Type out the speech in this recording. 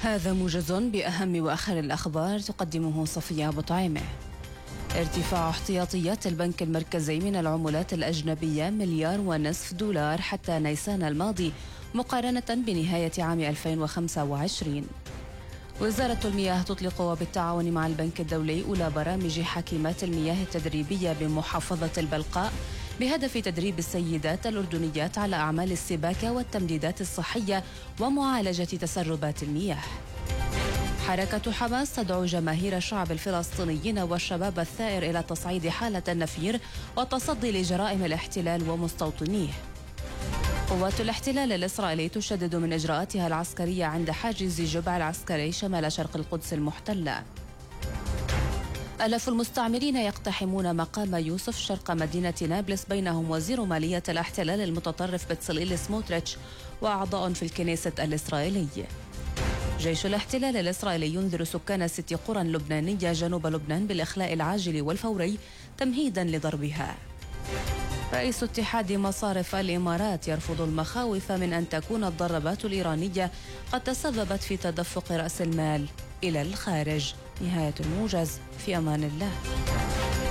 هذا موجز بأهم وآخر الأخبار تقدمه صفية أبو طعيمة. ارتفاع احتياطيات البنك المركزي من العملات الأجنبية $1.5 حتى نيسان الماضي مقارنة بنهاية عام 2025. وزارة المياه تطلق وبالتعاون مع البنك الدولي أولى برامج حكيمات المياه التدريبية بمحافظة البلقاء بهدف تدريب السيدات الأردنيات على أعمال السباكة والتمديدات الصحية ومعالجة تسربات المياه. حركة حماس تدعو جماهير الشعب الفلسطينيين والشباب الثائر إلى تصعيد حالة النفير والتصدي لجرائم الاحتلال ومستوطنيه. قوات الاحتلال الإسرائيلي تشدد من إجراءاتها العسكرية عند حاجز جبع العسكري شمال شرق القدس المحتلة. آلاف المستعمرين يقتحمون مقام يوسف شرق مدينة نابلس، بينهم وزير مالية الاحتلال المتطرف بتسليل سموتريتش وأعضاء في الكنيسة الإسرائيلي. جيش الاحتلال الإسرائيلي ينذر سكان 6 قرى لبنانية جنوب لبنان بالإخلاء العاجل والفوري تمهيدا لضربها. رئيس اتحاد مصارف الإمارات يرفض المخاوف من أن تكون الضربات الإيرانية قد تسببت في تدفق رأس المال إلى الخارج. نهاية الموجز، في أمان الله.